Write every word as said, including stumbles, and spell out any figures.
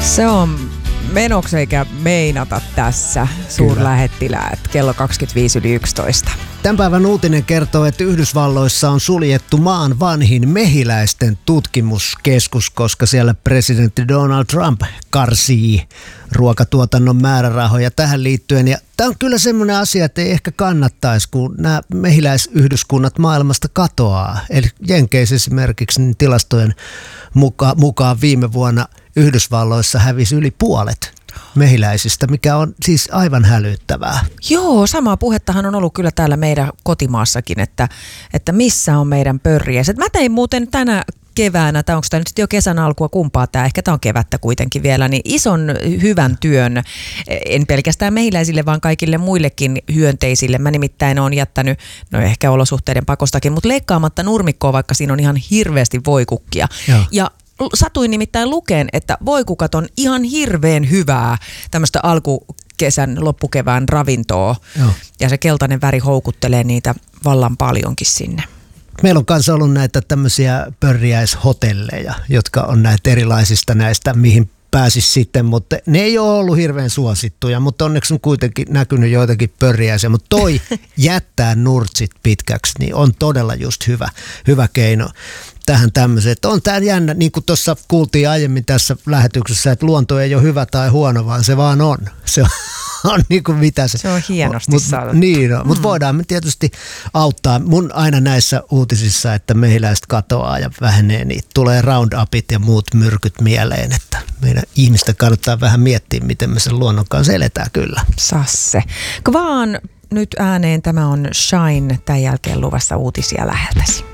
Se on menoksi eikä meinata tässä, suurlähettiläät, kello kaksikymmentäviisi yli yksitoista. Tämän päivän uutinen kertoo, että Yhdysvalloissa on suljettu maan vanhin mehiläisten tutkimuskeskus, koska siellä presidentti Donald Trump karsii ruokatuotannon määrärahoja tähän liittyen. Ja tämä on kyllä semmoinen asia, että ei ehkä kannattaisi, kun nämä mehiläisyhdyskunnat maailmasta katoaa. Eli Jenkeissä esimerkiksi niin tilastojen muka, mukaan viime vuonna Yhdysvalloissa hävisi yli puolet mehiläisistä, mikä on siis aivan hälyttävää. Joo, samaa puhettahan on ollut kyllä täällä meidän kotimaassakin, että, että missä on meidän pörriäiset. Mä tein muuten tänä keväänä, tai onko tämä nyt sitten jo kesän alkua, kumpaa tämä, ehkä tämä on kevättä kuitenkin vielä, niin ison hyvän työn, en pelkästään mehiläisille, vaan kaikille muillekin hyönteisille. Mä nimittäin olen jättänyt, no ehkä olosuhteiden pakostakin, mutta leikkaamatta nurmikkoa, vaikka siinä on ihan hirveästi voikukkia. Joo. Ja satuin nimittäin lukeen, että voikukat on ihan hirveän hyvää tämmöistä alkukesän, loppukevään ravintoa. Joo. Ja se keltainen väri houkuttelee niitä vallan paljonkin sinne. Meillä on kanssa ollut näitä tämmöisiä pörriäishotelleja, jotka on näitä erilaisista näistä, mihin pääsisi sitten, mutta ne ei ole ollut hirveän suosittuja, mutta onneksi on kuitenkin näkynyt joitakin pörriäisiä, mutta toi jättää nurtsit pitkäksi, niin on todella just hyvä, hyvä keino tähän tämmöiseen. Että on tämä jännä, niin kuin tuossa kuultiin aiemmin tässä lähetyksessä, että luonto ei ole hyvä tai huono, vaan se vaan on. Se on, on niin kuin mitä se. Se on hienosti mut, saatu. Niin on, mm. mutta voidaan me tietysti auttaa. Mun aina näissä uutisissa, että mehiläiset katoaa ja vähenee, niin tulee Roundupit ja muut myrkyt mieleen, että meidän ihmistä kannattaa vähän miettiä, miten me sen luonnon kanssa eletään kyllä. Sasse. Kvaan nyt ääneen, tämä on Shine, tämän jälkeen luvassa uutisia läheltäsi.